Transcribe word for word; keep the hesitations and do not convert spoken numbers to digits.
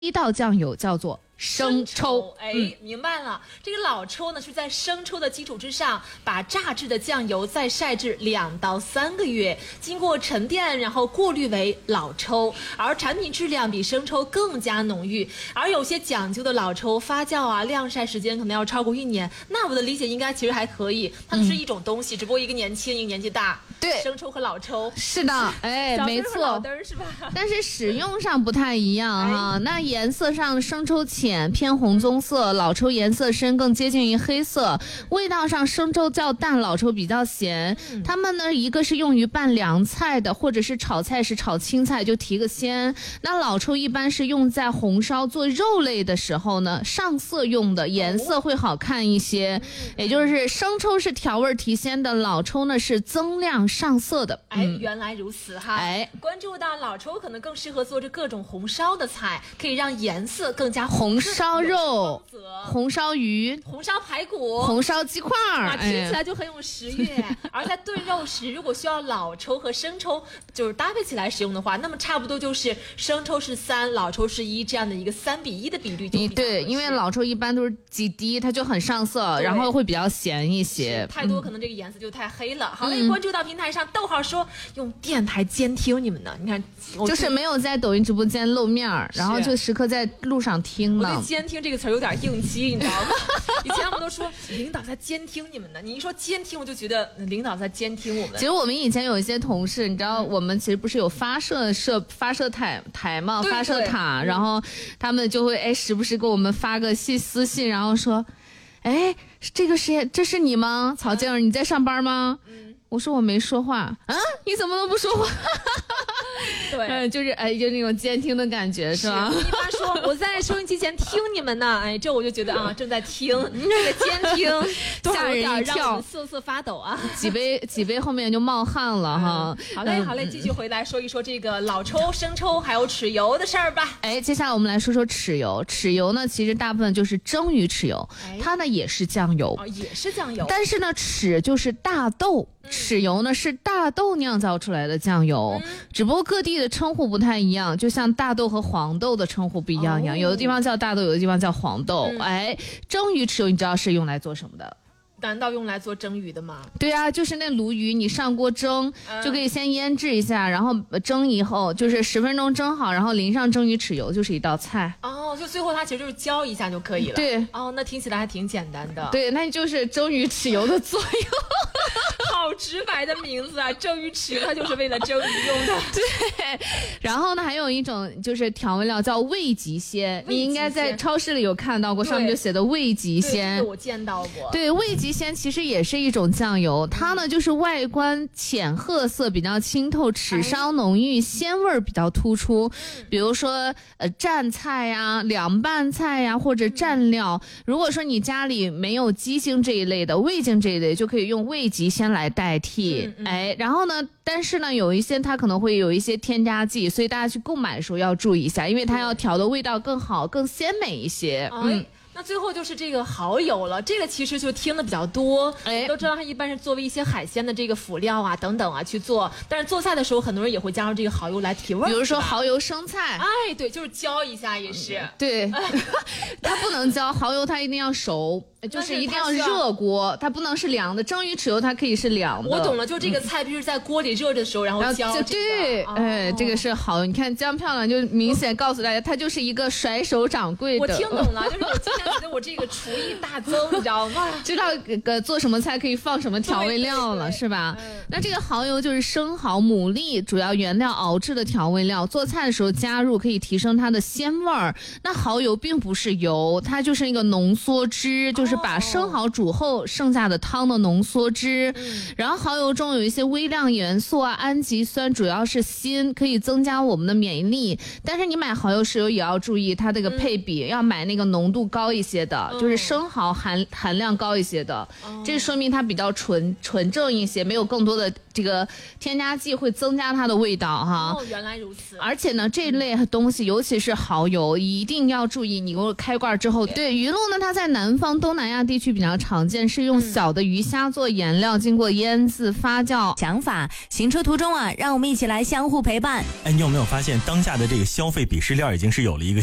一道酱油叫做生抽。 哎、嗯，明白了。这个老抽呢是在生抽的基础之上，把榨制的酱油再晒制两到三个月，经过沉淀，然后过滤为老抽，而产品质量比生抽更加浓郁。而有些讲究的老抽发酵啊、晾晒时间可能要超过一年，那我的理解应该其实还可以，它们是一种东西，嗯、只不过一个年轻，一个年纪大。 对， 生抽和老抽是的，哎，没错， 老灯是吧？ 但是使用上不太一样哈、哎。那颜色上，生抽浅偏红棕色，老抽颜色深，更接近于黑色。味道上，生抽较淡，老抽比较咸。嗯、它们呢，一个是用于拌凉菜的，或者是炒菜时炒青菜就提个鲜。那老抽一般是用在红烧做肉类的时候呢，上色用的，颜色会好看一些。哦、也就是生抽是调味提鲜的，老抽呢是增亮上色的。 哎，嗯、原来如此哈！哎，关注到老抽可能更适合做着各种红烧的菜，可以让颜色更加红烧肉、红烧鱼、 红烧排骨、 红烧鸡块儿， 啊，听起来就很有食欲。哎、而在炖肉时，如果需要老抽和生抽就是搭配起来使用的话，那么差不多就是生抽是三，老抽是一这样的一个三比一的比率就比较合适。 对，因为老抽一般都是几滴，它就很上色，然后会比较咸一些。 太多可能这个颜色就太黑了。嗯、好嘞，关注到平台上，逗号说用电台监听你们呢，你看， 就是没有在抖音直播间露面，然后就时刻在路上听呢。 我对监听这个词儿有点应激，你知道吗？以前他们都说领导在监听你们呢，你一说监听，我就觉得领导在监听我们。 其实我们以前有一些同事，你知道，我们其实不是有发射设发射台台嘛，发射塔，然后他们就会哎时不时给我们发个信私信，然后说，哎，这个是这是你吗？曹静，你在上班吗？嗯。我说我没说话啊，你怎么都不说话？ 对， 嗯，就是哎，就那种监听的感觉，是吧？ 一般说我在收音机前听你们呢，哎，这我就觉得啊，正在听这个监听， 吓人一跳， 瑟瑟发抖啊， 几杯几杯后面就冒汗了哈。 嗯、好嘞，好嘞，继续回来说一说这个老抽、生抽还有豉油的事儿吧。 哎，接下来我们来说说豉油。豉油呢，其实大部分就是蒸鱼豉油，哎、它呢也是酱油， 哦，也是酱油， 但是呢，豉就是大豆。豉油呢是大豆酿造出来的酱油，嗯、只不过各地的称呼不太一样，就像大豆和黄豆的称呼不一样一样，哦、有的地方叫大豆，有的地方叫黄豆。嗯、哎，蒸鱼豉油你知道是用来做什么的？ 难道用来做蒸鱼的吗？ 对啊，就是那鲈鱼，你上锅蒸，嗯、就可以先腌制一下，然后蒸以后就是十分钟蒸好，然后淋上蒸鱼豉油，就是一道菜。 哦，就最后它其实就是浇一下就可以了。 对， 哦，那听起来还挺简单的。 对，那就是蒸鱼豉油的作用。 好直白的名字啊，蒸鱼豉油它就是为了蒸鱼用的。 对，然后呢，还有一种就是调味料叫味极鲜，你应该在超市里有看到过，上面就写的味极鲜。 对，我见到过。 对，味极鲜其实也是一种酱油，它呢就是外观浅褐色，比较清透，齿稍浓郁，鲜味比较突出。比如说呃蘸菜呀、凉拌菜呀，或者蘸料。如果说你家里没有鸡精这一类的，味精这一类，就可以用味极鲜来代替。嗯嗯哎，然后呢，但是呢，有一些它可能会有一些添加剂，所以大家去购买的时候要注意一下，因为它要调的味道更好、更鲜美一些。 哎、嗯。那最后就是这个蚝油了，这个其实就听的比较多，哎，都知道它一般是作为一些海鲜的这个辅料啊等等啊去做，但是做菜的时候很多人也会加入这个蚝油来提味， 比如说蚝油生菜， 哎，对，就是浇一下也是， 嗯、对，它不能浇蚝油，它一定要熟。就是一定要热锅，它不能是凉的。蒸鱼豉油它可以是凉的。 我懂了，就这个菜必须在锅里热的时候，然后浇、这个。 对， 哦、 哎，这个是好。你看这样漂亮，就明显告诉大家，它就是一个甩手掌柜的。 我听懂了，就是我今天觉得我这个厨艺大增，你知道吗？ 知道呃做什么菜可以放什么调味料了，是吧？ 嗯、 那这个蚝油就是生蚝、牡蛎主要原料熬制的调味料，做菜的时候加入可以提升它的鲜味儿。那蚝油并不是油，它就是一个浓缩汁，就是。是把生蚝煮后剩下的汤的浓缩汁，嗯、然后蚝油中有一些微量元素啊，氨基酸，主要是锌，可以增加我们的免疫力。但是你买蚝油豉油也要注意它这个配比，嗯、要买那个浓度高一些的，嗯、就是生蚝含含量高一些的，嗯、这说明它比较纯纯正一些，没有更多的这个添加剂会增加它的味道哈。 哦，原来如此。 而且呢，这类东西，尤其是蚝油，一定要注意，你给我开罐之后，对鱼露呢，它在南方东南。南亚地区比较常见，是用小的鱼虾做颜料，经过腌制发酵。 想法行车途中啊，让我们一起来相互陪伴。 哎，你有没有发现当下的这个消费鄙视链已经是有了一个